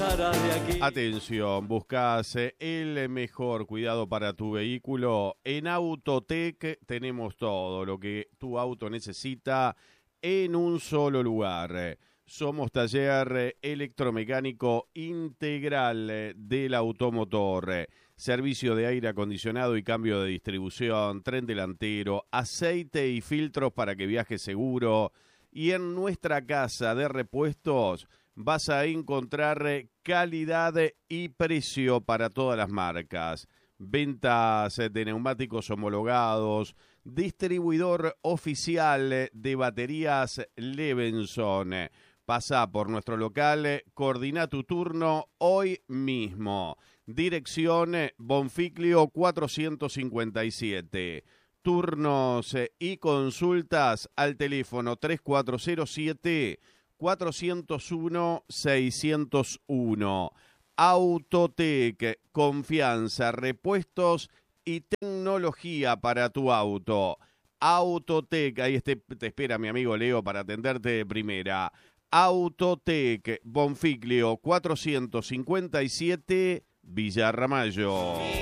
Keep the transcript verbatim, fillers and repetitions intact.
pasarás de aquí. Atención, buscas el mejor cuidado para tu vehículo. En Autotec tenemos todo lo que tu auto necesita en un solo lugar. Somos taller electromecánico integral del automotor. Servicio de aire acondicionado y cambio de distribución, tren delantero, aceite y filtros para que viajes seguro. Y en nuestra casa de repuestos vas a encontrar calidad y precio para todas las marcas. Ventas de neumáticos homologados, distribuidor oficial de baterías Levenson. Pasa por nuestro local, coordina tu turno hoy mismo. Dirección Bonficlio cuatrocientos cincuenta y siete. Turnos y consultas al teléfono tres cuatro cero siete, cuatro cero uno, seis cero uno. Autotec, confianza, repuestos y tecnología para tu auto. Autotec, ahí te, te espera mi amigo Leo para atenderte de primera. Autotec, Bonficlio cuatrocientos cincuenta y siete, Villa Ramallo.